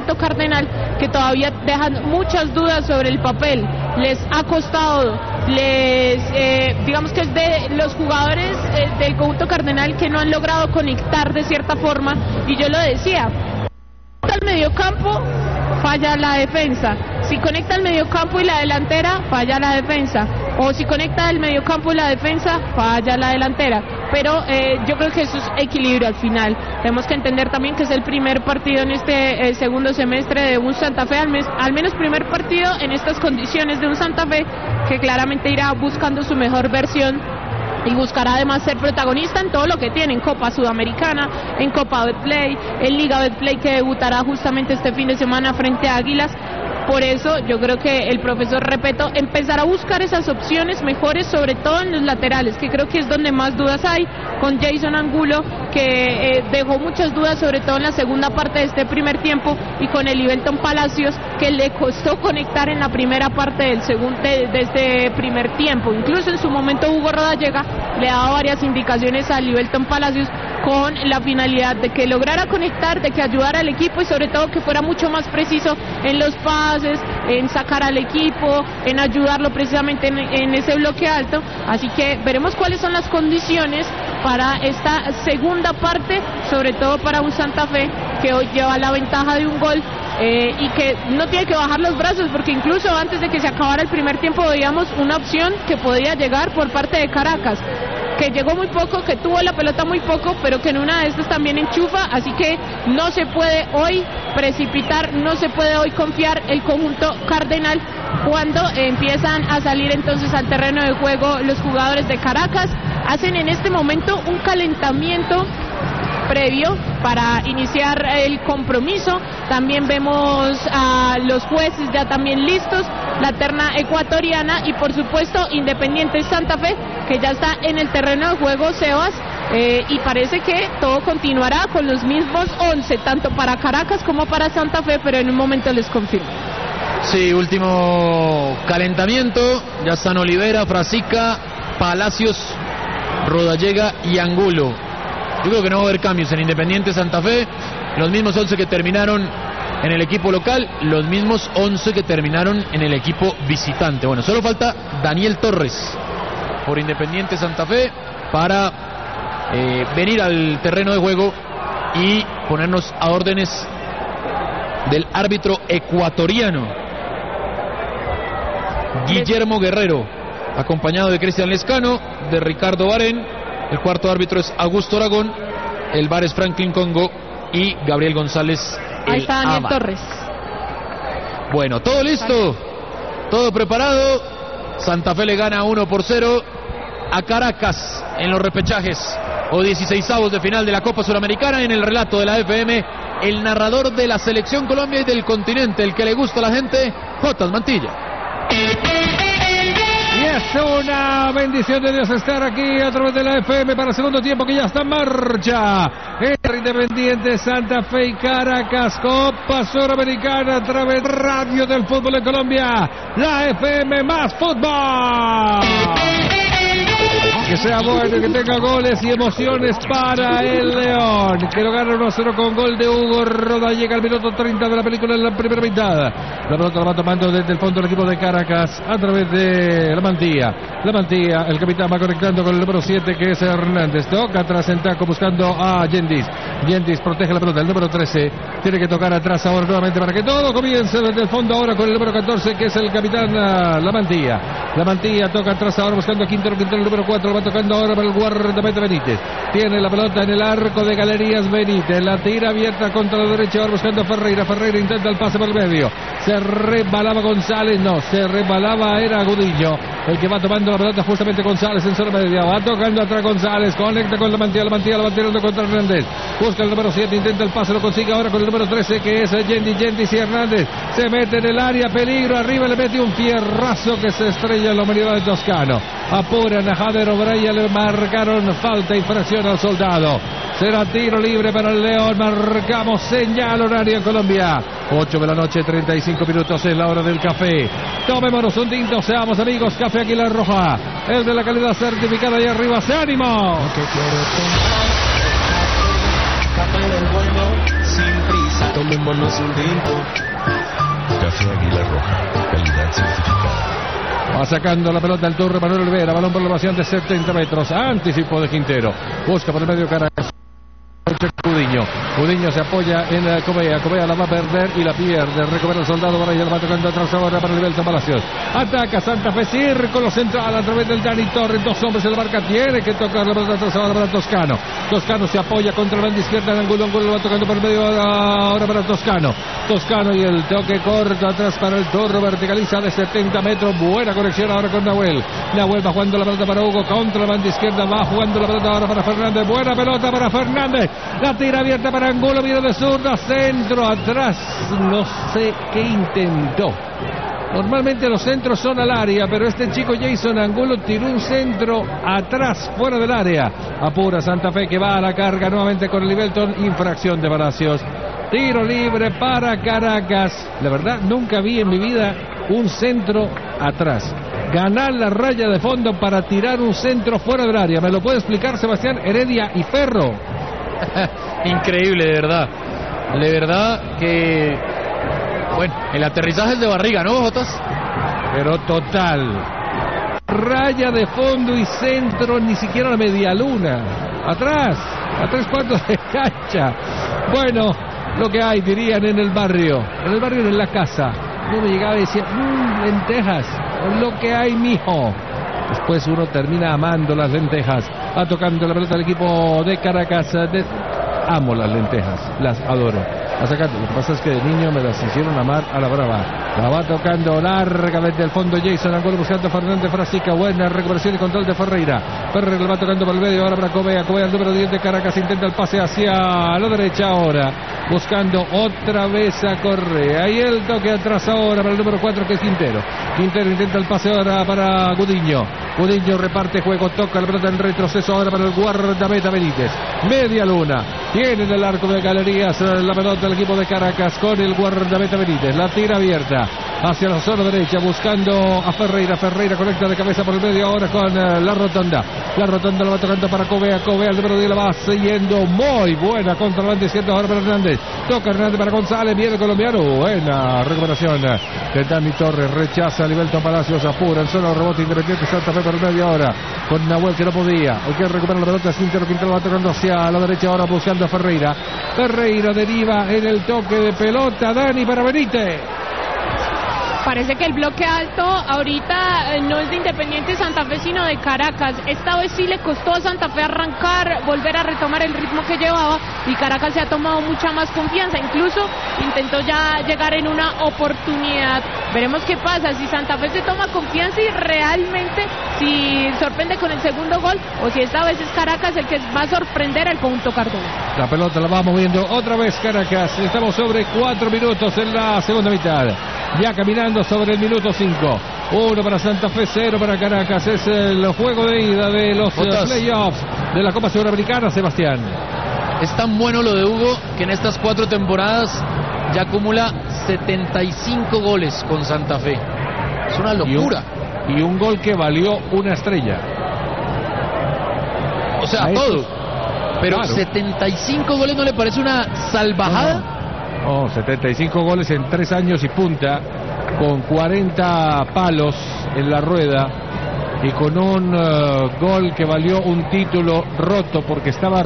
conjunto cardenal, que todavía dejan muchas dudas sobre el papel. Les ha costado, digamos que es de los jugadores del conjunto cardenal que no han logrado conectar de cierta forma, y yo lo decía, al mediocampo falla la defensa, si conecta el mediocampo y la delantera falla la defensa, o si conecta el mediocampo y la defensa falla la delantera, pero yo creo que eso es equilibrio al final. Tenemos que entender también que es el primer partido en este segundo semestre de un Santa Fe, al menos primer partido en estas condiciones de un Santa Fe que claramente irá buscando su mejor versión y buscará además ser protagonista en todo lo que tiene, en Copa Sudamericana, en Copa Betplay, en Liga Betplay, que debutará justamente este fin de semana frente a Águilas. Por eso yo creo que el profesor Repetto empezará a buscar esas opciones mejores, sobre todo en los laterales, que creo que es donde más dudas hay, con Jason Angulo, que dejó muchas dudas, sobre todo en la segunda parte de este primer tiempo, y con Elivelton Palacios, que le costó conectar en la primera parte de este primer tiempo. Incluso en su momento Hugo Rodallega le daba varias indicaciones a Elivelton Palacios con la finalidad de que lograra conectar, de que ayudara al equipo y sobre todo que fuera mucho más preciso en los pases, en sacar al equipo, en ayudarlo precisamente en ese bloque alto. Así que veremos cuáles son las condiciones para esta segunda parte, sobre todo para un Santa Fe que hoy lleva la ventaja de un gol y que no tiene que bajar los brazos, porque incluso antes de que se acabara el primer tiempo veíamos una opción que podía llegar por parte de Caracas, que llegó muy poco, que tuvo la pelota muy poco, pero que en una de estas también enchufa, así que no se puede hoy precipitar, no se puede hoy confiar el conjunto cardenal cuando empiezan a salir entonces al terreno de juego los jugadores de Caracas. Hacen en este momento un calentamiento previo para iniciar el compromiso. También vemos a los jueces ya también listos, la terna ecuatoriana y por supuesto Independiente Santa Fe, que ya está en el terreno de juego, Sebas, y parece que todo continuará con los mismos 11, tanto para Caracas como para Santa Fe, pero en un momento les confirmo. Sí, último calentamiento, ya están Olivera, Frasica, Palacios, Rodallega y Angulo. Yo creo que no va a haber cambios en Independiente Santa Fe, los mismos 11 que terminaron en el equipo local, los mismos 11 que terminaron en el equipo visitante. Bueno, solo falta Daniel Torres por Independiente Santa Fe para venir al terreno de juego y ponernos a órdenes del árbitro ecuatoriano Guillermo Guerrero, acompañado de Cristian Lescano, de Ricardo Barén. El cuarto árbitro es Augusto Aragón, el VAR es Franklin Congo y Gabriel González. Ahí está Daniel Torres. Bueno, todo listo, todo preparado. Santa Fe le gana 1-0 a Caracas en los repechajes o 16avos de final de la Copa Suramericana. En el relato de la FM, el narrador de la Selección Colombia y del continente, el que le gusta a la gente, Jotas Mantilla. Y es una bendición de Dios estar aquí a través de la FM para el segundo tiempo que ya está en marcha. Entre Independiente Santa Fe y Caracas, Copa Suramericana a través de Radio del Fútbol en Colombia, la FM más fútbol. Que sea bueno, que tenga goles y emociones para el León, que lo gana 1-0 con gol de Hugo Rodallega al minuto 30 de la película en la primera mitad. La pelota la va tomando desde el fondo el equipo de Caracas a través de la Mantilla. La Mantilla, el capitán va conectando con el número 7 que es Hernández. Toca atrás en taco buscando a Yendis. Yendis protege la pelota, el número 13 tiene que tocar atrás ahora nuevamente para que todo comience desde el fondo ahora con el número 14 que es el capitán La Mantilla. La Mantilla toca atrás ahora buscando a Quintero, el número 4 va tocando ahora para el guardameta Benítez. Tiene la pelota en el arco de Galerías Benítez. La tira abierta contra la derecha ahora buscando a Ferreira. Ferreira intenta el pase por el medio. Se rebalaba González. No, se rebalaba era Gudillo. El que va tomando la pelota justamente González en zona media. Va tocando atrás González. Conecta con la Mantilla. La Mantilla la va tirando contra Hernández. Busca el número 7. Intenta el pase. Lo consigue ahora con el número 13 que es Yendis y Hernández. Se mete en el área. Peligro. Arriba le mete un fierrazo que se estrella en la humanidad de Toscano. Apuran a Jader Obraya. Le marcaron falta y fracción al Soldado. Será tiro libre para el León. Marcamos señal horaria en Colombia. 8 de la noche, 35 minutos es la hora del café. Tomémonos un tinto, seamos amigos. Café Águila Roja, el de la calidad certificada y arriba. ¡Se ánimo! Café del bueno, sin prisa. tomémonos un tinto. Café Águila Roja, calidad certificada. Va sacando la pelota el Turre Manuel Olivera, balón por elevación de 70 metros, anticipo de Quintero, busca por el medio Caracas. Gudiño se apoya en Covea la va a perder y la pierde. Recupera el soldado para ella, la va tocando atrás ahora para Nivelton Palacios. Ataca Santa Fe, círculo central a través del Dani Torres. Dos hombres en la marca, tiene que tocar la pelota atrás ahora para Toscano. Toscano se apoya contra la banda izquierda en Angulo lo va tocando por el medio ahora para Toscano y el toque corto atrás para el Torre, verticaliza de 70 metros. Buena conexión ahora con Nahuel va jugando la pelota para Hugo contra la banda izquierda, va jugando la pelota ahora para Fernández. Buena pelota para Fernández, la tira abierta para Angulo, viene de zurda, centro atrás, no sé qué intentó. Normalmente los centros son al área, pero este chico Jason Angulo tiró un centro atrás, fuera del área. Apura Santa Fe que va a la carga nuevamente con el Nivelton, infracción de Palacios. Tiro libre para Caracas. La verdad, nunca vi en mi vida un centro atrás. Ganar la raya de fondo para tirar un centro fuera del área. ¿Me lo puede explicar Sebastián Heredia y Ferro? Increíble, de verdad que bueno, el aterrizaje es de barriga, ¿no, Jotas? Pero total, raya de fondo y centro, ni siquiera la media luna, atrás, a 3 cuartos de cancha. Bueno, lo que hay, dirían en el barrio en la casa. Uno llegaba y decía, lentejas, lo que hay, mijo. Después uno termina amando las lentejas. Va tocando la pelota del equipo de Caracas. Amo las lentejas, las adoro. Lo que pasa es que de niño me las hicieron amar a la brava. La va tocando larga desde el fondo Jason Angulo buscando a Fernández Frasica. Buena recuperación y control de Ferreira. Ferreira le va tocando por el medio ahora para Covea el número 10 de Caracas. Intenta el pase hacia la derecha ahora. Buscando otra vez a Correa. Y el toque atrás ahora para el número 4 que es Quintero. Quintero intenta el pase ahora para Gudiño. Gudiño reparte juego, toca la pelota en retroceso ahora para el guardameta Benítez. Media luna. Tiene en el arco de galerías la pelota del equipo de Caracas con el guardameta Benítez. La tira abierta hacia la zona derecha buscando a Ferreira. Ferreira conecta de cabeza por el medio ahora con la rotonda. La rotonda lo va tocando para Covea. Covea el número 10 la va siguiendo. Muy buena contra la banda izquierda ahora para Hernández. Toca Hernández para González. Viene el colombiano. Buena recuperación de Dani Torres. Rechaza a Nivelton Palacios. Apura en zona de rebote Independiente Santa Fe por el medio ahora con Nahuel que no podía. Hoy quiere recuperar la pelota. Quintero va tocando hacia la derecha ahora buscando a Ferreira. Ferreira deriva en el toque de pelota. Dani para Benítez. Parece que el bloque alto ahorita no es de Independiente Santa Fe sino de Caracas. Esta vez sí le costó a Santa Fe arrancar, volver a retomar el ritmo que llevaba y Caracas se ha tomado mucha más confianza. Incluso intentó ya llegar en una oportunidad. Veremos qué pasa, si Santa Fe se toma confianza y realmente si sorprende con el segundo gol o si esta vez es Caracas el que va a sorprender al conjunto cardenal. La pelota la va moviendo otra vez Caracas. Estamos sobre 4 minutos en la segunda mitad. Ya caminando sobre el minuto 5. 1 para Santa Fe, 0 para Caracas. Es el juego de ida de los playoffs de la Copa Sudamericana, Sebastián. Es tan bueno lo de Hugo que en estas 4 temporadas ya acumula 75 goles con Santa Fe. Es una locura. Y un gol que valió una estrella. O sea, todo. Pero claro. 75 goles, ¿no le parece una salvajada? No, 75 goles en 3 años y punta, con 40 palos en la rueda y con un gol que valió un título roto porque estaba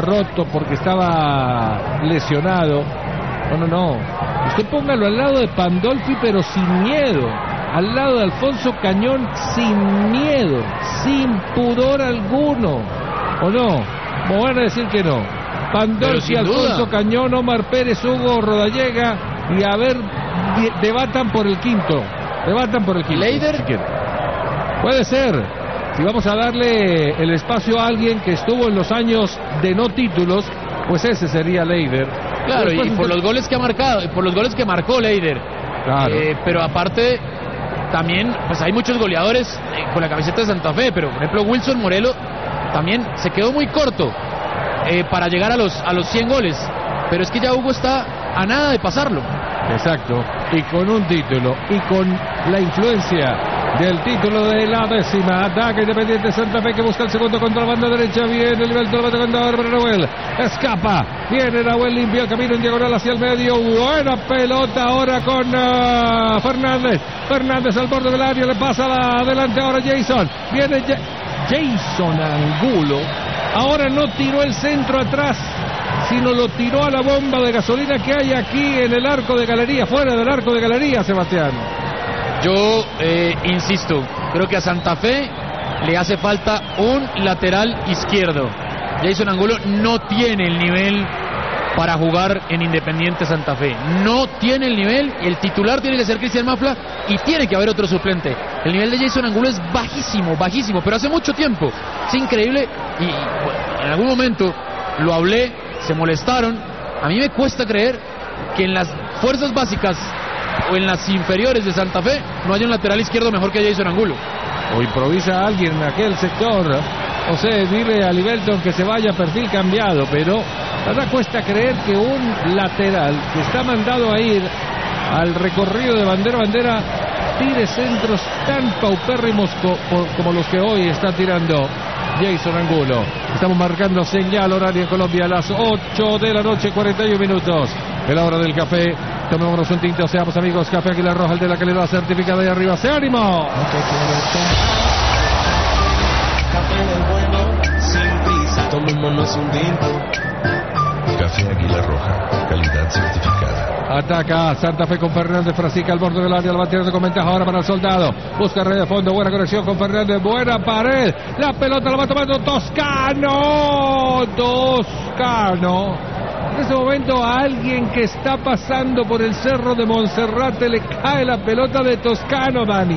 lesionado. No. Usted póngalo al lado de Pandolfi, pero sin miedo. Al lado de Alfonso Cañón, sin miedo, sin pudor alguno. ¿O no? Me van a decir que no. Pandolfi, Alfonso Cañón, Omar Pérez, Hugo Rodallega y a ver, debatan por el quinto. ¿Leider? Si quieren. Puede ser. Si vamos a darle el espacio a alguien que estuvo en los años de no títulos, pues ese sería Leider. Claro, y por los goles que ha marcado, por los goles que marcó Leider. Claro. Pero aparte, también, pues hay muchos goleadores con la camiseta de Santa Fe, pero por ejemplo Wilson Morelo también se quedó muy corto para llegar a los 100 goles. Pero es que ya Hugo está a nada de pasarlo. Exacto, y con un título y con la influencia del título de la 10ª. Ataca Independiente Santa Fe, que busca el segundo contra la banda derecha. Viene el nivel, lo va tocando ahora para Nahuel. Escapa. Viene Nahuel, limpia el camino en diagonal hacia el medio. Buena pelota ahora con Fernández. Fernández al borde del área, le pasa adelante ahora Jason. Viene Jason Angulo. Ahora no tiró el centro atrás, sino lo tiró a la bomba de gasolina que hay aquí en el arco de galería, fuera del arco de galería, Sebastián. Yo insisto, creo que a Santa Fe le hace falta un lateral izquierdo. Jason Angulo no tiene el nivel para jugar en Independiente Santa Fe. No tiene el nivel, el titular tiene que ser Cristian Mafla y tiene que haber otro suplente. El nivel de Jason Angulo es bajísimo, bajísimo, pero hace mucho tiempo. Es increíble y bueno, en algún momento lo hablé, se molestaron. A mí me cuesta creer que en las fuerzas básicas o en las inferiores de Santa Fe no haya un lateral izquierdo mejor que Jason Angulo. O improvisa alguien en aquel sector. O sea, dile a Libelton que se vaya a perfil cambiado, pero la verdad cuesta creer que un lateral que está mandado a ir al recorrido de bandera a bandera tire centros tan paupérrimos como los que hoy está tirando Jason Angulo. Estamos marcando señal horaria en Colombia a las 8 de la noche, 41 minutos. Es la hora del café. Tomémonos un tinto, seamos amigos. Café Águila Roja, el de la calidad certificada de arriba. ¡Se ánimo! Café del bueno, sin prisa, tomémonos un tinto. Café Águila Roja, calidad certificada. Ataca Santa Fe con Fernández, Frasica al borde del área, la va tirando con ventaja ahora para el Soldado. Busca red de fondo, buena conexión con Fernández, buena pared. La pelota la va tomando Toscano. En ese momento a alguien que está pasando por el cerro de Monserrate le cae la pelota de Toscano, Dani.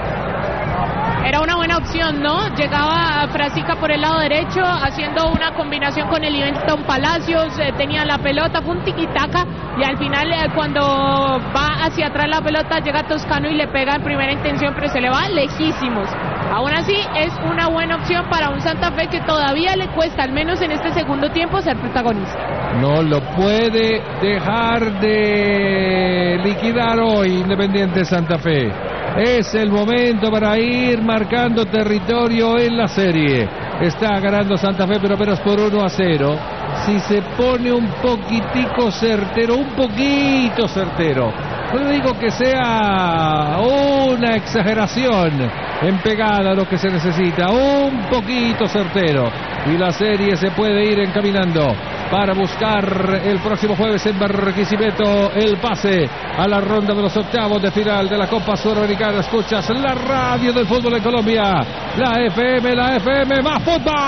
Era una buena opción, ¿no? Llegaba Frasica por el lado derecho, haciendo una combinación con el Libelton Palacios, tenía la pelota, fue un tiquitaca, y al final cuando va hacia atrás la pelota, llega Toscano y le pega en primera intención, pero se le va lejísimos. Aún así, es una buena opción para un Santa Fe que todavía le cuesta, al menos en este segundo tiempo, ser protagonista. No lo puede dejar de liquidar hoy Independiente Santa Fe. Es el momento para ir marcando territorio en la serie. Está ganando Santa Fe, pero apenas por 1-0. Si se pone un poquitico certero, un poquito certero. No digo que sea una exageración en pegada lo que se necesita, un poquito certero. Y la serie se puede ir encaminando para buscar el próximo jueves en Barquisimeto el pase a la ronda de los octavos de final de la Copa Sudamericana. Escuchas la radio del fútbol en Colombia, la FM más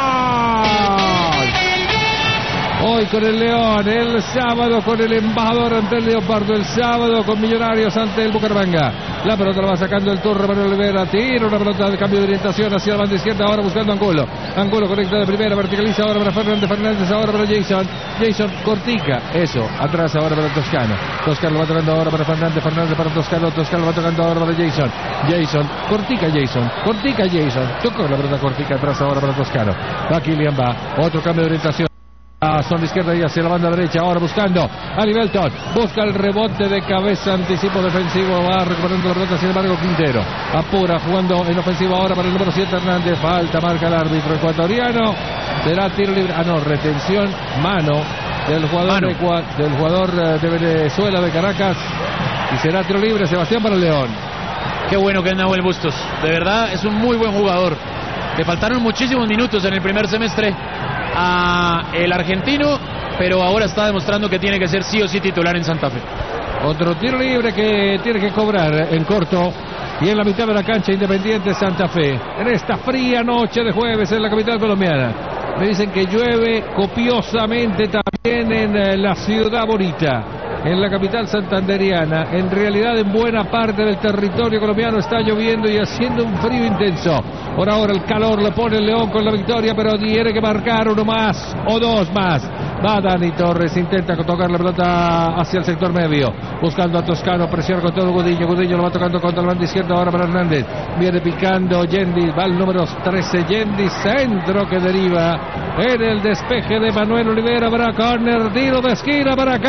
fútbol. Hoy con el León, el sábado con el embajador ante el Leopardo, el sábado con Millonarios ante el Bucaramanga. La pelota la va sacando el Turro Manuel Olivera, tira una pelota de cambio de orientación hacia la banda izquierda, ahora buscando Angulo. Angulo conecta de primera, verticaliza ahora para Fernández, Fernández ahora para Jason cortica, eso, atrás ahora para Toscano. Toscano lo va tocando ahora para Fernández, Fernández para Toscano, Toscano lo va tocando ahora para Jason, cortica Jason, tocó la pelota cortica atrás ahora para Toscano. Va Kylian, va, otro cambio de orientación. A zona izquierda y hacia la banda derecha, ahora buscando a Libelton, busca el rebote de cabeza, anticipo defensivo, va recuperando la pelota, sin embargo Quintero apura, jugando en ofensivo ahora para el número 7 Hernández, falta, marca el árbitro ecuatoriano, será tiro libre, retención, mano del jugador de Venezuela, de Caracas, y será tiro libre, Sebastián, para el León. Qué bueno que es Nahuel Bustos, de verdad es un muy buen jugador. Le faltaron muchísimos minutos en el primer semestre a el argentino, pero ahora está demostrando que tiene que ser sí o sí titular en Santa Fe. Otro tiro libre que tiene que cobrar en corto y en la mitad de la cancha Independiente Santa Fe. En esta fría noche de jueves en la capital colombiana. Me dicen que llueve copiosamente también en la ciudad bonita, en la capital santanderiana. En realidad en buena parte del territorio colombiano está lloviendo y haciendo un frío intenso. Por ahora el calor le pone el León con la victoria, pero tiene que marcar uno más o dos más. Va Dani Torres, intenta tocar la pelota hacia el sector medio, buscando a Toscano, presiona con todo Gudiño lo va tocando contra la banda izquierda ahora para Hernández, viene picando Yendi, va el número 13 Yendi, centro que deriva en el despeje de Manuel Olivera, para córner, tiro de esquina para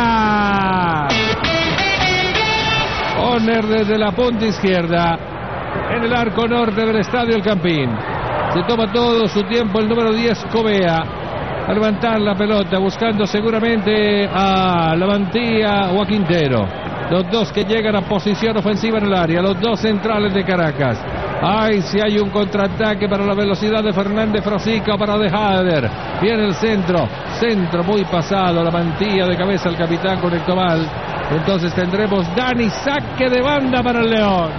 Caracas. Córner desde la punta izquierda. en el arco norte del Estadio El Campín. Se toma todo su tiempo el número 10, Covea, a levantar la pelota, buscando seguramente a Lavantía o a Quintero. Los dos que llegan a posición ofensiva en el área, los dos centrales de Caracas. Ay, si hay un contraataque para la velocidad de Fernández Frasica o para De Hader. Viene el centro muy pasado, la mantilla de cabeza el capitán conectó mal. Entonces tendremos Dani, saque de banda para el León.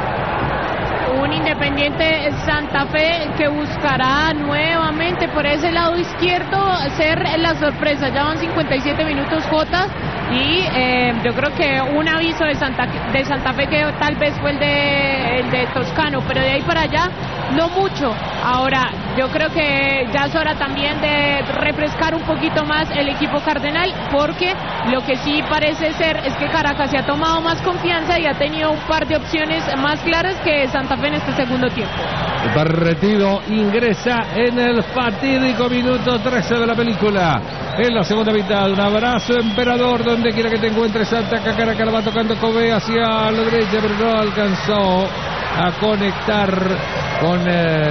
Un Independiente Santa Fe que buscará nuevamente por ese lado izquierdo ser la sorpresa. Ya van 57 minutos, Jota, y yo creo que un aviso de Santa Fe que tal vez fue el de Toscano, pero de ahí para allá no mucho. Ahora yo creo que ya es hora también de refrescar un poquito más el equipo cardenal, porque lo que sí parece ser es que Caracas se ha tomado más confianza y ha tenido un par de opciones más claras que Santa Fe en este segundo tiempo. El partido ingresa en el fatídico minuto 13 de la película. En la segunda mitad, un abrazo emperador donde quiera que te encuentres. Santa Caracas la va tocando Covea hacia la derecha, pero no alcanzó a conectar con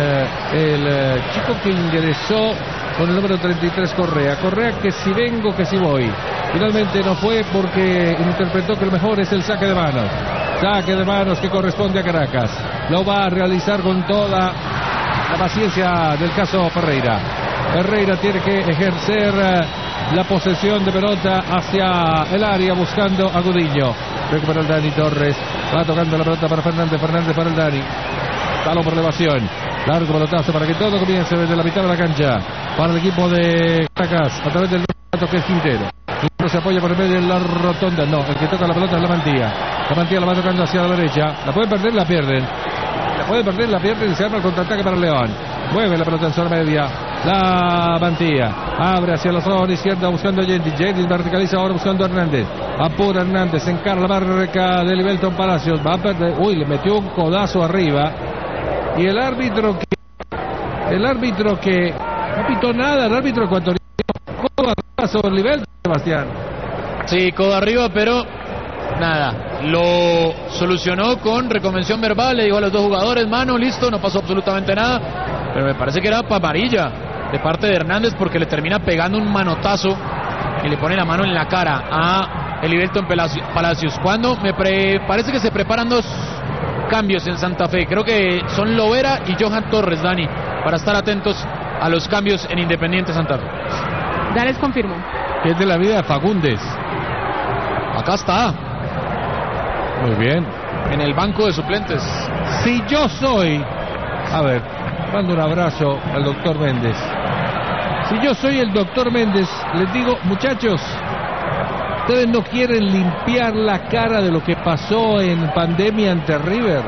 el chico que ingresó con el número 33, Correa que si vengo, que si voy. Finalmente no fue porque interpretó que lo mejor es el saque de manos que corresponde a Caracas. Lo va a realizar con toda la paciencia del caso Ferreira. Ferreira tiene que ejercer la posesión de pelota hacia el área buscando a Gudiño. Recupera el Dani Torres, va tocando la pelota para Fernández para el Dani. Balón por elevación, largo pelotazo para que todo comience desde la mitad de la cancha para el equipo de Caracas a través del número que es Quintero. Quintero se apoya por el medio de la rotonda, no, el que toca la pelota es la Mantilla la va tocando hacia la derecha, la pueden perder, la pierden y se arma el contraataque para el León. Mueve la pelota en zona media, la Mantilla abre hacia la zona izquierda buscando a Jendis verticaliza ahora buscando a Hernández, apura Hernández, encara la marca de Livelton Palacios, va a perder, le metió un codazo arriba. Y el árbitro que no pitó nada, el árbitro ecuatoriano, codo arriba sobre el nivel, Sebastián. Sí, codo arriba, pero nada, lo solucionó con reconvención verbal, le dijo a los dos jugadores, mano, listo, no pasó absolutamente nada, pero me parece que era amarilla de parte de Hernández porque le termina pegando un manotazo y le pone la mano en la cara a Elivelton Palacios. Cuando parece que se preparan dos cambios en Santa Fe, creo que son Lovera y Johan Torres, Dani, para estar atentos a los cambios en Independiente Santa Fe. Ya les confirmo. ¿Qué es de la vida de Fagundes? Acá está. Muy bien. En el banco de suplentes. Si yo soy, a ver, mando un abrazo al doctor Méndez. Si yo soy el doctor Méndez, les digo, muchachos, ustedes no quieren limpiar la cara de lo que pasó en pandemia ante River.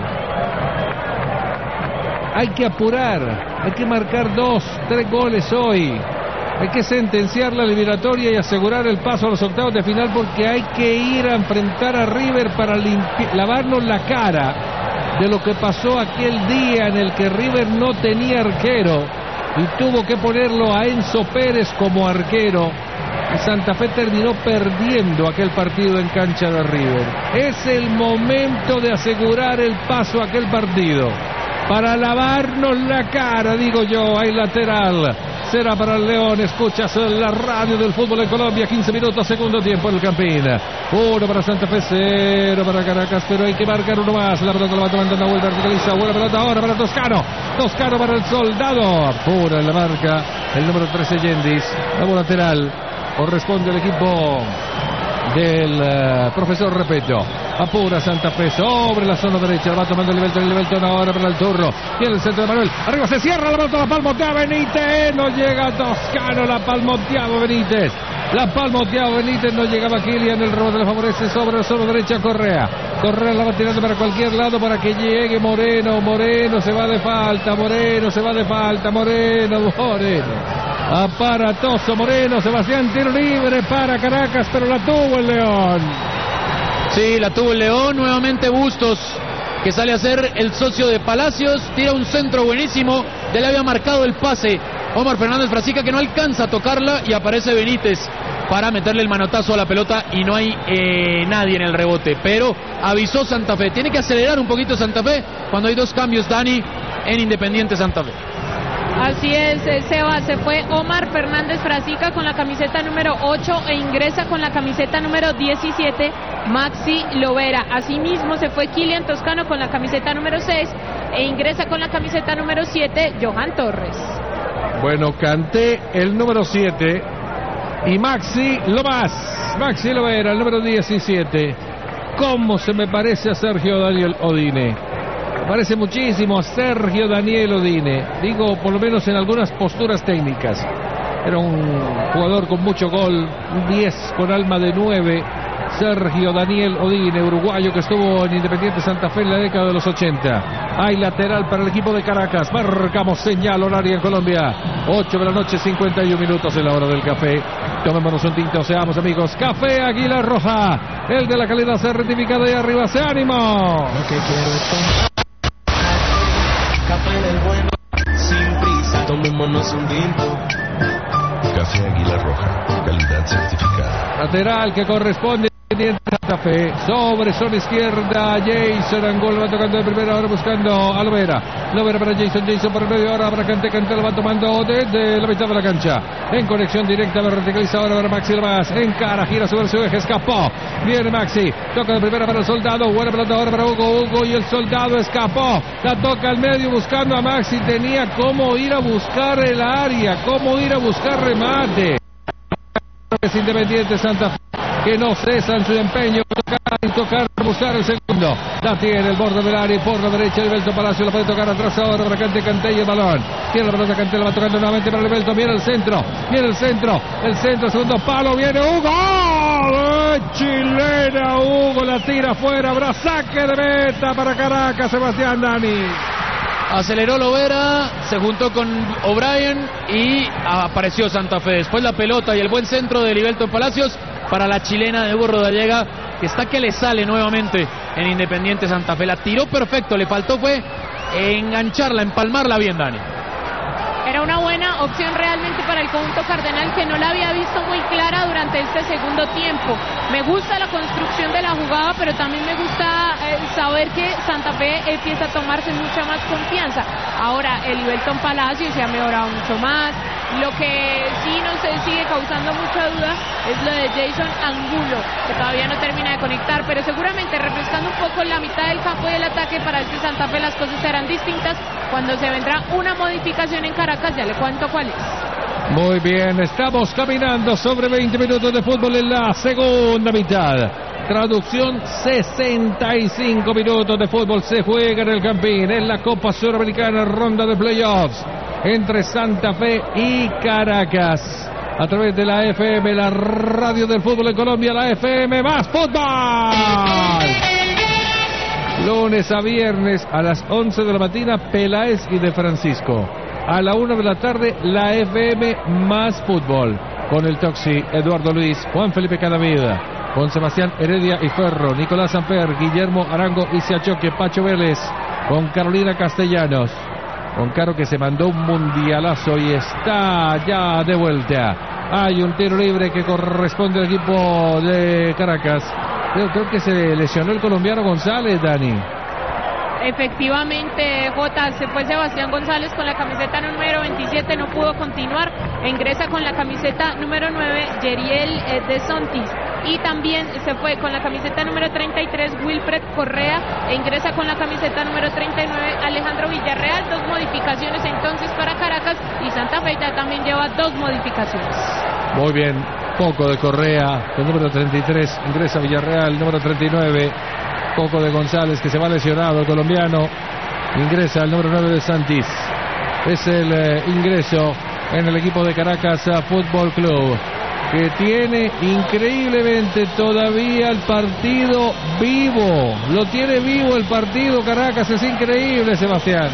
Hay que apurar, hay que marcar 2, 3 goles hoy. Hay que sentenciar la eliminatoria y asegurar el paso a los octavos de final, porque hay que ir a enfrentar a River para lavarnos la cara de lo que pasó aquel día en el que River no tenía arquero y tuvo que ponerlo a Enzo Pérez como arquero. Y Santa Fe terminó perdiendo aquel partido en cancha de River. Es el momento de asegurar el paso a aquel partido. Para lavarnos la cara, digo yo, hay lateral. Será para el León, escuchas la radio del fútbol en Colombia, 15 minutos, segundo tiempo en el Campín. 1 para Santa Fe, 0 para Caracas, pero hay que marcar uno más. La pelota la va tomando Nahuel, verticaliza, buena pelota ahora para Toscano. Toscano para el Soldado, apura en la marca, el número 13 Jendis, nuevo lateral. Corresponde al equipo del profesor Repeto. Apura Santa Fe sobre la zona derecha, va tomando el Livelton ahora para el turno. Tiene el centro de Manuel, arriba se cierra la pelota, la palmotea Benítez, no llega Toscano, la palmoteaba Benítez. La palmoteaba Benítez, no llegaba Kilian, el rebote le favorece sobre la zona derecha Correa. Correa la va tirando para cualquier lado para que llegue Moreno. Moreno se va de falta, Moreno. Aparatoso Moreno, Sebastián, tiro libre para Caracas, pero la tuvo el León. Sí, la tuvo el León, nuevamente Bustos, que sale a ser el socio de Palacios, tira un centro buenísimo, ya le había marcado el pase Omar Fernández Frasica, que no alcanza a tocarla, y aparece Benítez para meterle el manotazo a la pelota y no hay nadie en el rebote. Pero avisó Santa Fe. Tiene que acelerar un poquito Santa Fe cuando hay 2 cambios, Dani, en Independiente Santa Fe. Así es, Seba, se fue Omar Fernández Frasica con la camiseta número 8 e ingresa con la camiseta número 17 Maxi Lovera. Asimismo se fue Kilian Toscano con la camiseta número 6 e ingresa con la camiseta número 7 Johan Torres. Bueno, Kanté el número 7 y Maxi Lovera el número 17. ¿Cómo se me parece a Sergio Daniel Odine? Parece muchísimo a Sergio Daniel Odine, digo por lo menos en algunas posturas técnicas. Era un jugador con mucho gol, un 10 con alma de 9, Sergio Daniel Odine, uruguayo que estuvo en Independiente Santa Fe en la década de los 80. Hay lateral para el equipo de Caracas, marcamos señal horaria en Colombia, 8 de la noche, 51 minutos en la hora del café. Tomémonos un tinto, seamos amigos. Café Águila Roja, el de la calidad certificada y arriba se ánimo. Lo que quiero es café del bueno, sin prisa, tomémonos un tinto. Café Águila Roja, calidad certificada. Lateral que corresponde a Santa Fe, sobre zona izquierda, Jason Angulo va tocando de primera, ahora buscando a Lovera para Jason por el medio, ahora para Kanté lo va tomando desde la mitad de la cancha, en conexión directa, verticaliza ahora para Maxi Lovas, encara, gira sobre su eje, escapó, viene Maxi, toca de primera para el Soldado, buena pelota ahora para Hugo y el Soldado escapó, la toca al medio buscando a Maxi, tenía cómo ir a buscar el área, cómo ir a buscar remate. Es Independiente Santa Fe, que no cesan su empeño, tocar, buscar el segundo. La tiene el borde del área y por la derecha Liberto Palacio la puede tocar atrás ahora para Kanté y el balón. Tiene la pelota Kanté, la va tocando nuevamente para Liberto, viene el centro, segundo palo, viene Hugo, chilena, Hugo la tira afuera, habrá saque de meta para Caracas, Sebastián Dani. Aceleró Lovera, se juntó con O'Brien y apareció Santa Fe. Después la pelota y el buen centro de Liberto Palacios para la chilena de Hugo Rodallega, que está que le sale nuevamente en Independiente Santa Fe. La tiró perfecto, le faltó fue engancharla, empalmarla bien, Dani. Era una buena opción realmente para el conjunto cardenal, que no la había visto muy clara durante este segundo tiempo. Me gusta la construcción de la jugada, pero también me gusta saber que Santa Fe empieza a tomarse mucha más confianza. Ahora el Liberton Palacio se ha mejorado mucho más. Lo que sí nos sigue causando mucha duda es lo de Jason Angulo, que todavía no termina de conectar, pero seguramente refrescando un poco la mitad del campo y el ataque para este Santa Fe las cosas serán distintas cuando se vendrá una modificación en Caracas. Ya le cuento cuál es. Muy bien, estamos caminando sobre 20 minutos de fútbol en la segunda mitad. Traducción, 65 minutos de fútbol se juega en el Campín, en la Copa Suramericana, ronda de playoffs entre Santa Fe y Caracas. A través de la FM, la radio del fútbol en Colombia, la FM más fútbol. Lunes a viernes a las 11 de la mañana, Peláez y de Francisco. A la 1 de la tarde, la FM más fútbol. Con el Toxi, Eduardo Luis, Juan Felipe Cadavida. Con Sebastián Heredia y Ferro, Nicolás Samper, Guillermo Arango y Siachoque, Pacho Vélez. Con Carolina Castellanos. Con Caro, que se mandó un mundialazo y está ya de vuelta. Hay un tiro libre que corresponde al equipo de Caracas. Creo que se lesionó el colombiano González, Dani. Efectivamente, Jota, se fue Sebastián González con la camiseta número 27, no pudo continuar, ingresa con la camiseta número 9, Yeriel de Sontis, y también se fue con la camiseta número 33, Wilfred Correa, e ingresa con la camiseta número 39, Alejandro Villarreal. 2 modificaciones entonces para Caracas, y Santa Fe ya también lleva 2 modificaciones. Muy bien, poco de Correa, el número 33, ingresa Villarreal, número 39. Poco de González, que se va lesionado, el colombiano. Ingresa el número 9 de Santis. Es el ingreso en el equipo de Caracas Fútbol Club, que tiene increíblemente todavía el partido vivo. Lo tiene vivo el partido Caracas, es increíble, Sebastián.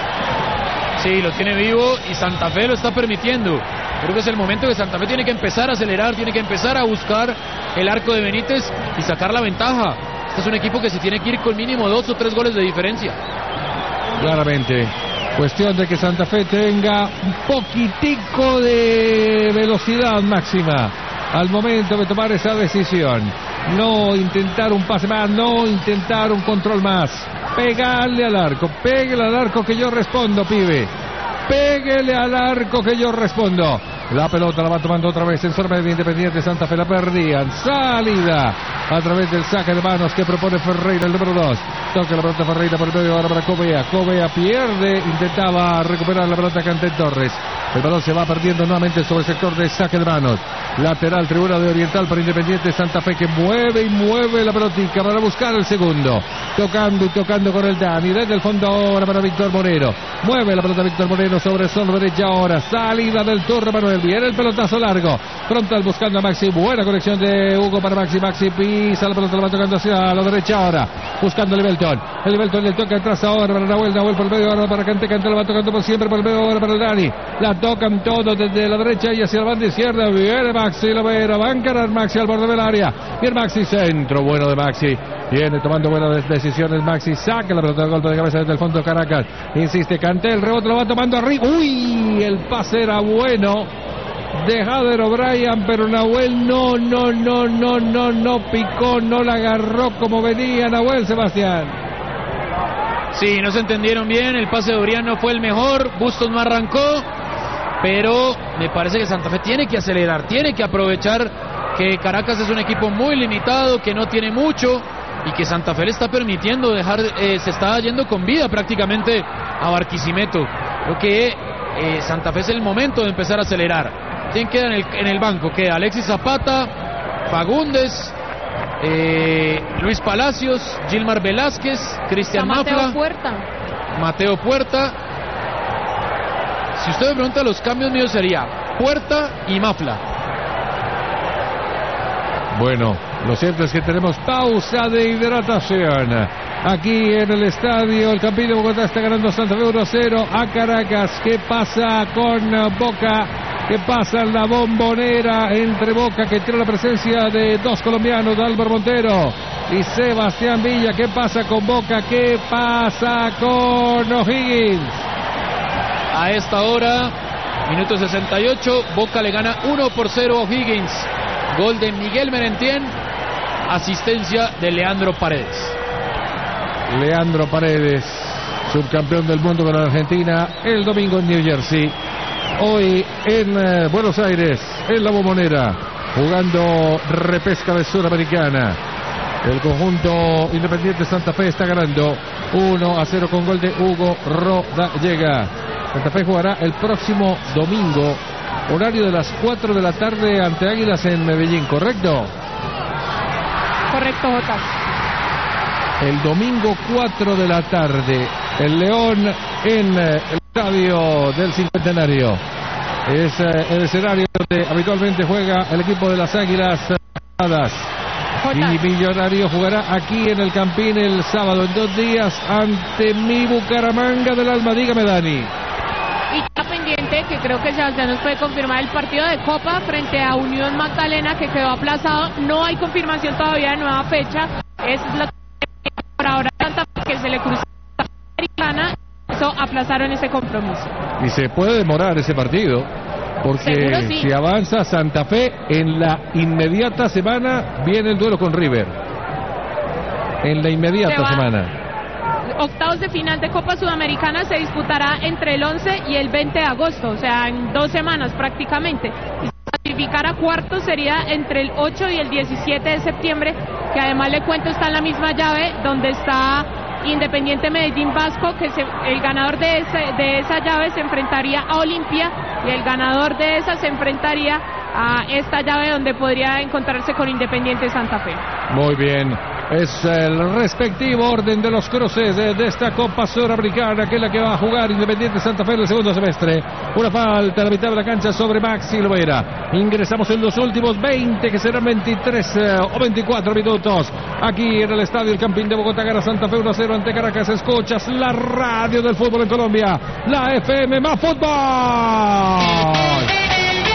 Sí, lo tiene vivo y Santa Fe lo está permitiendo. Creo que es el momento que Santa Fe tiene que empezar a acelerar, tiene que empezar a buscar el arco de Benítez y sacar la ventaja. Este es un equipo que se tiene que ir con mínimo 2 o 3 goles de diferencia. Claramente. Cuestión de que Santa Fe tenga un poquitico de velocidad máxima. al momento de tomar esa decisión. No intentar un pase más, no intentar un control más. Pégale al arco que yo respondo, pibe. Péguele al arco que yo respondo. La pelota la va tomando otra vez en zona media Independiente Santa Fe. La perdían. Salida a través del saque de manos que propone Ferreira, el número 2. Toca la pelota Ferreira por el medio ahora para Covea. Covea pierde. Intentaba recuperar la pelota Canté Torres. El balón se va perdiendo nuevamente sobre el sector de saque de manos. Lateral, tribuna de Oriental para Independiente Santa Fe, que mueve y mueve la pelotica para buscar el segundo. Tocando y tocando con el Dani. Desde el fondo ahora para Víctor Moreno. Mueve la pelota Víctor Moreno sobre el solo derecha ahora. Salida del Torre Manuel. Viene el pelotazo largo. Frontal buscando a Maxi. Buena conexión de Hugo para Maxi. Maxi pisa la pelota, la va tocando hacia la derecha ahora. Buscando a Lebelton. El Lebelton le toca atrás ahora para Nahuel. Nahuel por el medio ahora para Canté. Canté la va tocando por siempre por el medio ahora para el Dani. La tocan todos desde la derecha y hacia la banda izquierda. Viene Maxi Lovera. Va a encarar Maxi al borde del área. Bien Maxi, centro bueno de Maxi. Viene tomando buenas decisiones Maxi. Saca la pelota de golpe de cabeza desde el fondo Caracas. Insiste Canté. El rebote lo va tomando arriba. Uy, el pase era bueno de Jader O'Brien, pero Nahuel no picó, no la agarró como venía Nahuel, Sebastián. Sí, no se entendieron bien, el pase de O'Brien no fue el mejor, Bustos no arrancó, pero me parece que Santa Fe tiene que acelerar, tiene que aprovechar que Caracas es un equipo muy limitado, que no tiene mucho y que Santa Fe le está permitiendo dejar, se está yendo con vida prácticamente a Barquisimeto. Creo que Santa Fe es el momento de empezar a acelerar. ¿Quién queda en el banco? Queda Alexis Zapata, Fagundes, Luis Palacios, Gilmar Velázquez, Cristian Mafla, Mateo Puerta. Si usted me pregunta, los cambios míos sería Puerta y Mafla. Bueno, lo cierto es que tenemos pausa de hidratación aquí en el estadio. El Campín de Bogotá está ganando Santa Fe 1-0 a Caracas. ¿Qué pasa con Boca? ¿Qué pasa en la Bombonera entre Boca, que tiene la presencia de dos colombianos, de Álvaro Montero y Sebastián Villa? ¿Qué pasa con Boca? ¿Qué pasa con O'Higgins? A esta hora, minuto 68, Boca le gana 1-0 a O'Higgins. Gol de Miguel Merentien, asistencia de Leandro Paredes. Leandro Paredes, subcampeón del mundo con la Argentina el domingo en New Jersey. Hoy en Buenos Aires, en la Bombonera, jugando repesca de Sudamericana. El conjunto Independiente Santa Fe está ganando 1-0 con gol de Hugo Rodallega. Santa Fe jugará el próximo domingo, horario de las 4 de la tarde ante Águilas en Medellín, ¿correcto? Correcto, Jota. El domingo 4 de la tarde, el León en el estadio del Cincuentenario. Es el escenario donde habitualmente juega el equipo de las Águilas Doradas. Y Millonario jugará aquí en el Campín el sábado, en 2 días, ante mi Bucaramanga del Alma. Dígame, Dani. Y está pendiente, que creo que ya nos puede confirmar, el partido de Copa frente a Unión Magdalena, que quedó aplazado. No hay confirmación todavía de nueva fecha. Esa es la por ahora, que se le cruzó a la Americana. Eso aplazaron ese compromiso. Y se puede demorar ese partido, porque sí, si avanza Santa Fe, en la inmediata semana viene el duelo con River. En la inmediata semana. Octavos de final de Copa Sudamericana se disputará entre el 11 y el 20 de agosto, o sea, en 2 semanas prácticamente. Y clasificar a cuartos sería entre el 8 y el 17 de septiembre, que además le cuento está en la misma llave donde está Independiente Medellín Vasco, que el ganador de esa llave se enfrentaría a Olimpia y el ganador de esa se enfrentaría a esta llave donde podría encontrarse con Independiente Santa Fe. Muy bien. Es el respectivo orden de los cruces de esta Copa Sudamericana, que es la que va a jugar Independiente Santa Fe en el segundo semestre. Una falta a la mitad de la cancha sobre Maxi Lovera. Ingresamos en los últimos 20, que serán 23 o 24 minutos. Aquí en el estadio El Campín de Bogotá, gana Santa Fe 1-0 ante Caracas. Escuchas la radio del fútbol en Colombia, la FM Más Fútbol.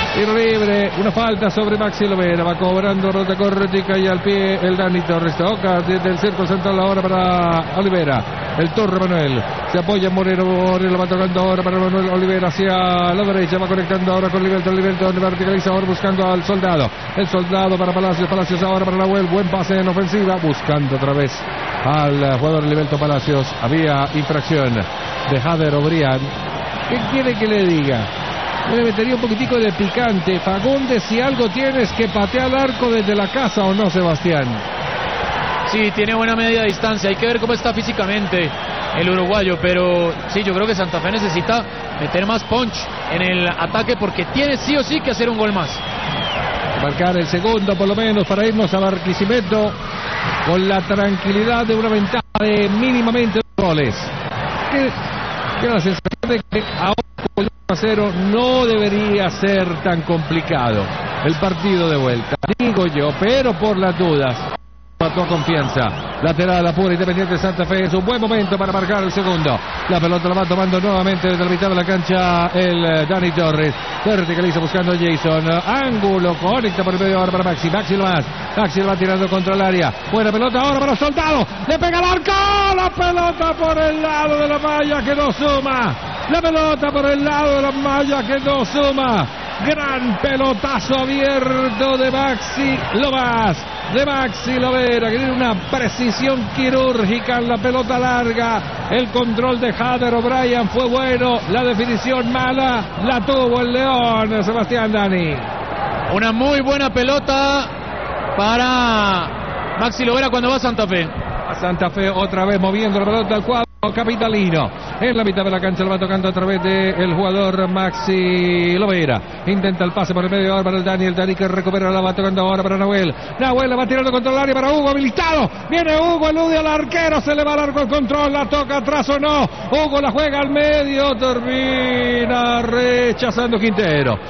Tiro libre, una falta sobre Maxi Lovera, va cobrando rota cortica y al pie el Dani Torres, toca desde el círculo central ahora para Olivera, el Torre Manuel, se apoya en Moreno, Moreno va tocando ahora para Manuel Olivera hacia la derecha, va conectando ahora con Liberto, donde verticaliza ahora buscando al Soldado, el Soldado para Palacios, Palacios ahora para Nahuel, buen pase en ofensiva, buscando otra vez al jugador Liberto Palacios, había infracción de Jader Obrián. ¿Qué quiere que le diga? Le metería un poquitico de picante. Fagundes, si algo tienes que patear al arco desde la casa, ¿o no, Sebastián? Sí, tiene buena media distancia. Hay que ver cómo está físicamente el uruguayo. Pero sí, yo creo que Santa Fe necesita meter más punch en el ataque porque tiene sí o sí que hacer un gol más. Marcar el segundo, por lo menos, para irnos a Barquisimeto con la tranquilidad de una ventaja de mínimamente 2 goles. Que la sensación de que ahora con el 1-0 no debería ser tan complicado el partido de vuelta, digo yo, pero por las dudas mató confianza. Lateral apura Independiente Santa Fe, es un buen momento para marcar el segundo. La pelota la va tomando nuevamente desde la mitad de la cancha el Dani Torres, verticaliza buscando a Jason, ángulo, conecta por el medio ahora para Maxi, Maxi lo va tirando contra el área, buena pelota ahora para Soldado, le pega al arco, la pelota por el lado de la malla que no suma, la pelota por el lado de la malla que no suma. Gran pelotazo abierto de Maxi Lovera, que tiene una precisión quirúrgica en la pelota larga. El control de Jader O'Brien fue bueno, la definición mala la tuvo el León, Sebastián Dani. Una muy buena pelota para Maxi Lovera cuando va a Santa Fe. A Santa Fe otra vez moviendo la pelota al cuadro capitalino. En la mitad de la cancha lo va tocando a través del jugador Maxi Lovera. Intenta el pase por el medio ahora para el Dani que recupera, la va tocando ahora para Nahuel la va tirando contra el área para Hugo, habilitado. Viene Hugo, elude al arquero, se le va largo el control, la toca atrás o no. Hugo la juega al medio, termina rechazando Quintero.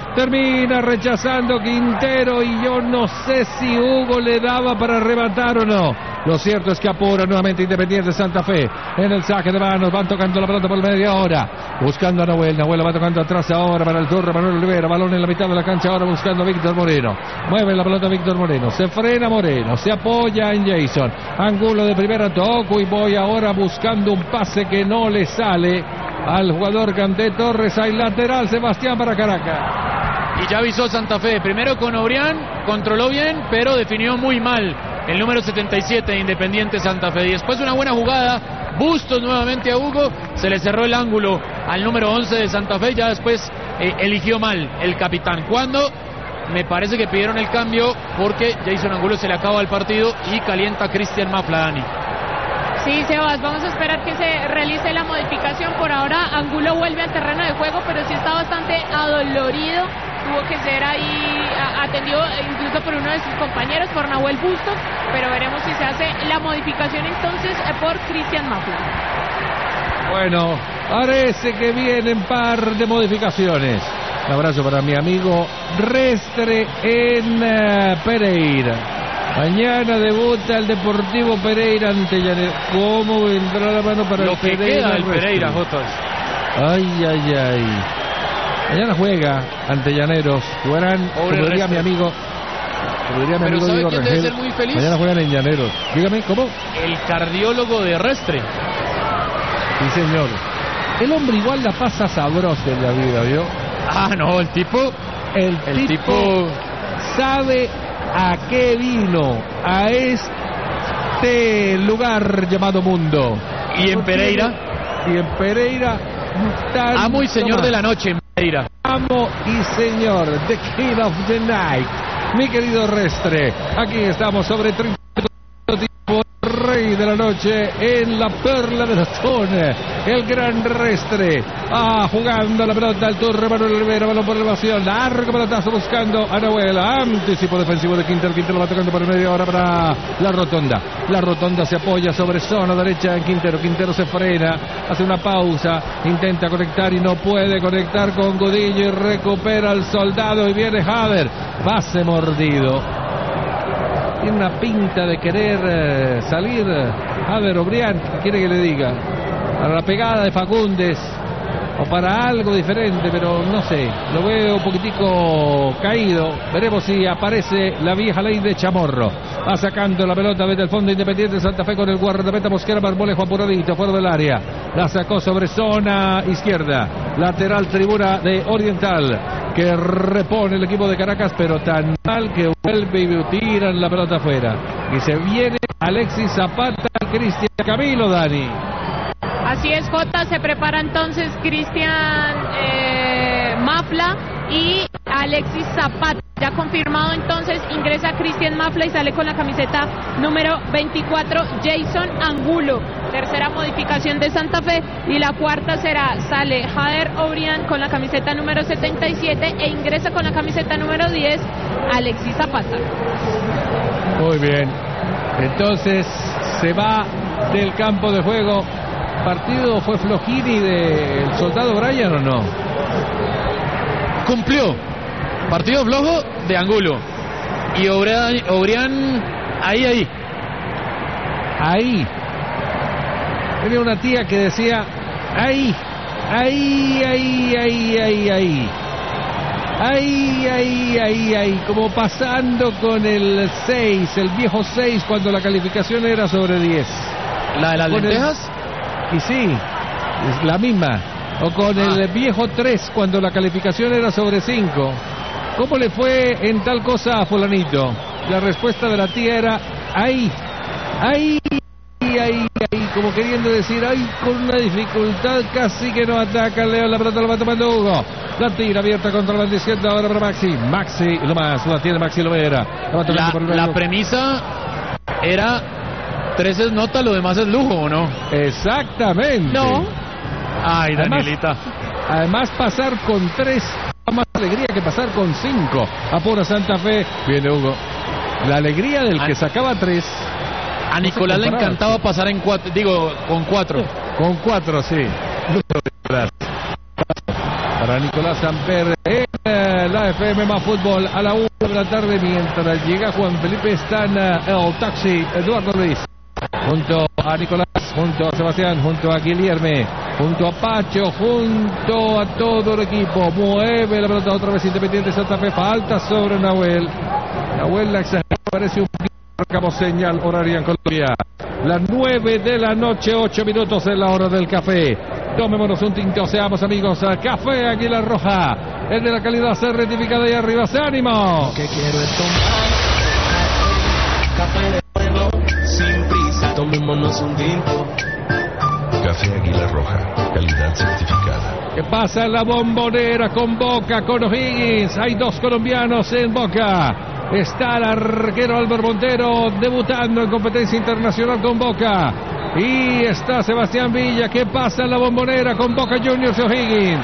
Y yo no sé si Hugo le daba para arrebatar o no. Lo cierto es que apura nuevamente Independiente Santa Fe en el saque de manos, van tocando la pelota por media hora, buscando a Nahuel la va tocando atrás ahora para el Torre Manuel Olivera, balón en la mitad de la cancha ahora buscando a Víctor Moreno, mueve la pelota Víctor Moreno, se frena Moreno, se apoya en Jason, ángulo de primera, toco y voy ahora buscando un pase que no le sale al jugador Canté Torres, hay lateral Sebastián para Caracas. Y ya avisó Santa Fe, primero con Obrián, controló bien, pero definió muy mal el número 77 de Independiente Santa Fe. Y después una buena jugada, Bustos nuevamente a Hugo, se le cerró el ángulo al número 11 de Santa Fe, ya después eligió mal el capitán. Cuando me parece que pidieron el cambio porque Jason Angulo se le acaba el partido y calienta a Cristian Mafladani. Sí, Sebas, vamos a esperar que se realice la modificación. Por ahora Angulo vuelve al terreno de juego, pero sí está bastante adolorido. Tuvo que ser ahí atendido incluso por uno de sus compañeros, por Nahuel Bustos, pero veremos si se hace la modificación entonces por Cristian Mafla. Bueno, parece que vienen par de modificaciones. Un abrazo para mi amigo Restre en Pereira. Mañana debuta el Deportivo Pereira ante Llaneros. ¿Cómo vendrá la mano para lo el que Pereira? Queda el Pereira, Jotos. Ay. Mañana juega ante Llaneros. Jugarán, como diría mi amigo. Pero ¿sabe quién debe ser muy feliz? Mañana juegan en Llaneros. Dígame, ¿cómo? El cardiólogo de Restre. Sí, señor. El hombre igual la pasa sabrosa en la vida, ¿vio? Ah, no, el tipo sabe a qué vino a este lugar llamado mundo. Y en Pereira. Amo y señor de la noche en Pereira. Amo y señor, the king of the night. Mi querido Restre, aquí estamos sobre 30 tipo rey de la noche en la perla de la zona. El gran Restre. Jugando la pelota al Torre Manuel Olivera, balón por elevación, largo pelotazo buscando a Nahuel, anticipo defensivo de Quintero lo va tocando por el medio ahora para la Rotonda se apoya sobre zona derecha en Quintero se frena, hace una pausa, intenta conectar y no puede conectar con Godillo y recupera al Soldado y viene Jader, pase mordido. Tiene una pinta de querer salir Jader Obrián, ¿qué quiere que le diga? A la pegada de Fagundes, o para algo diferente, pero no sé, lo veo un poquitico caído. Veremos si aparece la vieja ley de Chamorro. Va sacando la pelota desde el fondo Independiente Santa Fe con el guardameta Mosquera Marmolejo apuradito, fuera del área. La sacó sobre zona izquierda, lateral tribuna de Oriental, que repone el equipo de Caracas, pero tan mal que vuelve y tiran la pelota afuera. Y se viene Alexis Zapata y Cristian Camilo, Dani. Así es, Jota, se prepara entonces Cristian Mafla y Alexis Zapata. Ya confirmado entonces, ingresa Cristian Mafla y sale con la camiseta número 24 Jason Angulo. Tercera modificación de Santa Fe, y la cuarta sale Jader Obrián con la camiseta número 77 e ingresa con la camiseta número 10 Alexis Zapata. Muy bien, entonces se va del campo de juego. ¿Partido fue Flojini del soldado Brian o no? Cumplió. Partido flojo de Angulo. Y Obrián ahí. Tenía una tía que decía ahí. Como pasando con el 6, el viejo 6, cuando la calificación era sobre 10. ¿La de las lentejas? Y sí, es la misma. O con el viejo 3, cuando la calificación era sobre 5. ¿Cómo le fue en tal cosa a fulanito? La respuesta de la tía era ahí, como queriendo decir, con una dificultad casi que no ataca. Leo, la pelota la va tomando Hugo. La tira abierta contra la banda izquierda ahora para Maxi lo más, la tiene Maxi Lovera. La premisa era 3 es nota, lo demás es lujo, ¿o no? Exactamente. No. Ay, Danielita. Además pasar con 3 da más alegría que pasar con 5. Apura Santa Fe. Viene Hugo. La alegría del que sacaba 3. A Nicolás le encantaba pasar en 4, con 4. Con 4, sí. Para Nicolás Samper en la FM más fútbol a la 1 de la tarde, mientras llega Juan Felipe, están el taxi Eduardo Luis junto a Nicolás, junto a Sebastián, junto a Guilherme, junto a Pacho, junto a todo el equipo. Mueve la pelota otra vez Independiente Santa Fe, falta sobre Nahuel la exagera, parece un poquito. Marcamos señal horaria en Colombia, las 9 de la noche, 8 minutos en la hora del café. Tomémonos un tinto, seamos amigos. Café Águila Roja, el de la calidad certificada y arriba se ánimo. Que quiero es tomar café de bueno, sin prisa, tomémonos un tinto. Café Águila Roja, calidad certificada. ¿Qué pasa en la Bombonera con Boca, con O'Higgins? Hay 2 colombianos en Boca. Está el arquero Álvaro Montero debutando en competencia internacional con Boca. Y está Sebastián Villa. ¿Qué pasa en la Bombonera con Boca Juniors y O'Higgins?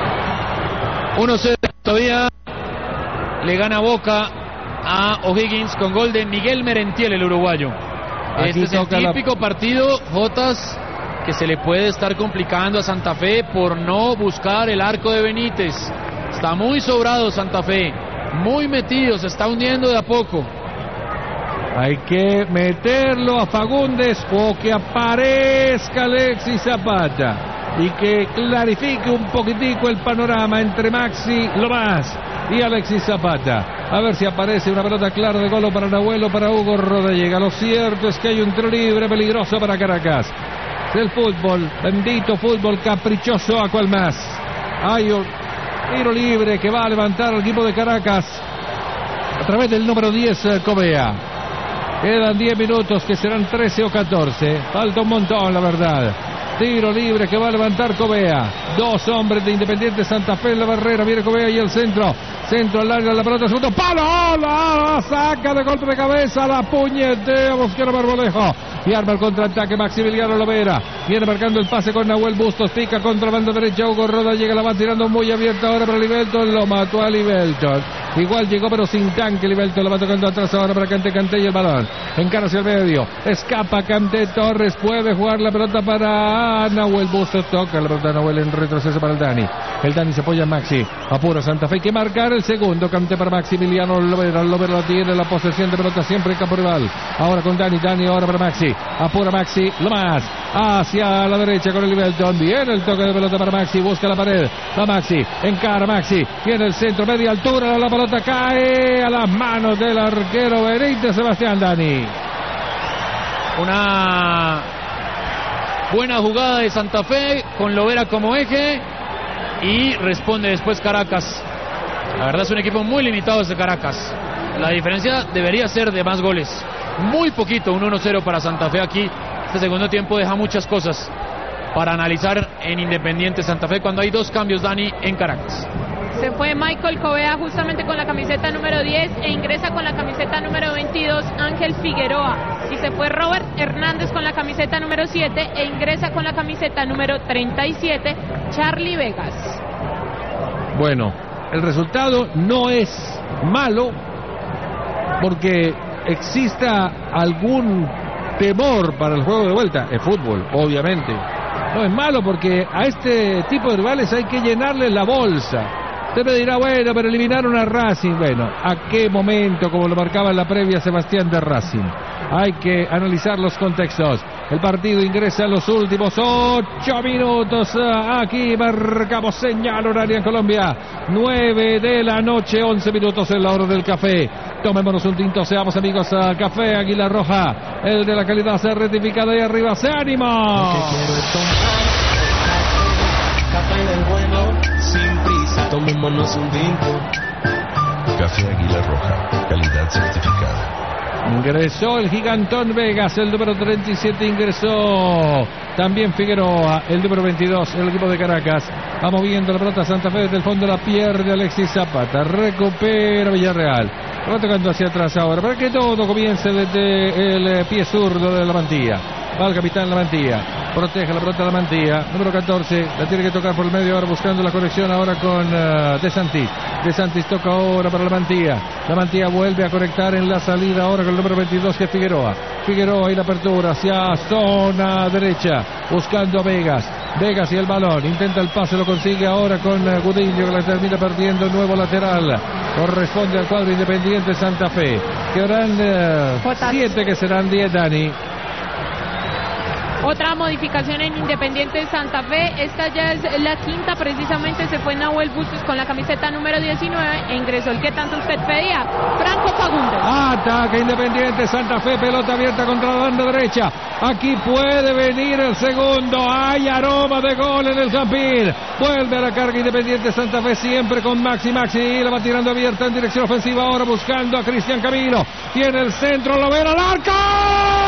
1-0 todavía. Le gana Boca a O'Higgins con gol de Miguel Merentiel, el uruguayo. Este es el típico partido, Jotas, que se le puede estar complicando a Santa Fe por no buscar el arco de Benítez. Está muy sobrado Santa Fe, muy metido, se está hundiendo de a poco. Hay que meterlo a Fagundes o que aparezca Alexis Zapata y que clarifique un poquitico el panorama entre Maxi Lomás y Alexis Zapata. A ver si aparece una pelota clara de gol para Nahuel o para Hugo Rodallega. Lo cierto es que hay un tiro libre peligroso para Caracas. El fútbol, bendito fútbol caprichoso, ¿a cuál más? Hay un tiro libre que va a levantar el equipo de Caracas a través del número 10, Covea. Quedan 10 minutos, que serán 13 o 14. Falta un montón, la verdad. Tiro libre que va a levantar Covea. 2 hombres de Independiente Santa Fe en la barrera. Viene Covea y el centro. Centro al largo, la pelota, segundo palo. La saca de golpe de cabeza. La puñetea Mosquera Marmolejo. Y arma el contraataque Maximiliano Lovera. Viene marcando el pase con Nahuel Bustos. Pica contra la banda derecha. Hugo Rodallega la va tirando muy abierta ahora para Livelton. Lo mató a Livelton. Igual llegó pero sin tanque. Livelton lo va tocando atrás ahora para Kanté y el balón. Encara hacia el medio. Escapa Kanté. Torres puede jugar la pelota para Nahuel Bustos. Toca la pelota Nahuel en retroceso para el Dani. El Dani se apoya en Maxi. Apura Santa Fe. Hay que marcar el segundo. Kanté para Maximiliano Lovera. Lovera la tiene la posesión de pelota siempre en campo rival. Ahora con Dani. Dani ahora para Maxi. Apura Maxi. Lo más. hacia la derecha con el Livelton. Viene el toque de pelota para Maxi, busca la pared. Va Maxi, encara Maxi. Viene el centro, media altura. La pelota cae a las manos del arquero Benítez Sebastián Dani. Una buena jugada de Santa Fe con Lovera como eje y responde después Caracas. La verdad es un equipo muy limitado desde Caracas. La diferencia debería ser de más goles. Muy poquito, un 1-0 para Santa Fe aquí. Este segundo tiempo deja muchas cosas para analizar en Independiente Santa Fe cuando hay dos cambios, Dani, en Caracas. Se fue Michael Covea justamente con la camiseta número 10 e ingresa con la camiseta número 22 Ángel Figueroa. Y se fue Robert Hernández con la camiseta número 7 e ingresa con la camiseta número 37 Charlie Vegas. Bueno, el resultado no es malo porque exista algún temor para el juego de vuelta. Es fútbol, obviamente. No es malo porque a este tipo de rivales hay que llenarles la bolsa. Usted me dirá, bueno, pero eliminaron a Racing. Bueno, ¿a qué momento, como lo marcaba en la previa Sebastián, de Racing? Hay que analizar los contextos. El partido ingresa en los últimos 8 minutos. Aquí marcamos señal horaria en Colombia. 9 de la noche, 11 minutos en la hora del café. Tomémonos un tinto, seamos amigos al Café Águila Roja. El de la calidad certificada y arriba se ánimo. Lo que quiero es tomar café del bueno, sin prisa, tomémonos un tinto. Café Águila Roja, calidad certificada. Ingresó el gigantón Vegas, el número 37 ingresó también Figueroa, el número 22, el equipo de Caracas. Va moviendo la pelota Santa Fe desde el fondo, la pierde Alexis Zapata, recupera Villarreal. Va tocando hacia atrás ahora, para que todo comience desde el pie zurdo de la Mantilla. Va el capitán la Mantilla, protege la pelota la Mantilla, número 14, la tiene que tocar por el medio ahora buscando la conexión ahora con De Santis. De Santis toca ahora para la Mantilla vuelve a conectar en la salida ahora con el número 22 que es Figueroa. Figueroa y la apertura hacia zona derecha, buscando a Vegas. Vegas y el balón, intenta el pase, lo consigue ahora con Gudiño, que la termina perdiendo, nuevo lateral. Corresponde al cuadro Independiente Santa Fe. Quedarán 7 que serán 10, Dani. Otra modificación en Independiente Santa Fe, esta ya es la quinta, precisamente se fue Nahuel Bustos con la camiseta número 19 e ingresó el que tanto usted pedía, Franco Fagundes. Ataque Independiente Santa Fe, pelota abierta contra la banda derecha, aquí puede venir el segundo, hay aroma de gol en el Campín, vuelve a la carga Independiente Santa Fe siempre con Maxi, la va tirando abierta en dirección ofensiva ahora buscando a Cristian Camilo, tiene el centro, lo ve al arco.